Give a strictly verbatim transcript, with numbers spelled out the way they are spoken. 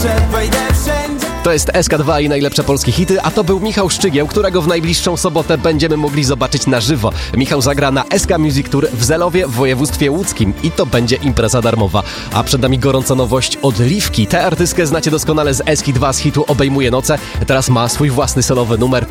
że wejdę wszędzie. To jest S K dwa i najlepsze polskie hity, a to był Michał Szczygieł, którego w najbliższą sobotę będziemy mogli zobaczyć na żywo. Michał zagra na S K Music Tour w Zelowie w województwie łódzkim i to będzie impreza darmowa. A przed nami gorąca nowość od Liwki. Tę artystkę znacie doskonale z S K dwa z hitu Obejmuje noce. Teraz ma swój własny solowy numer.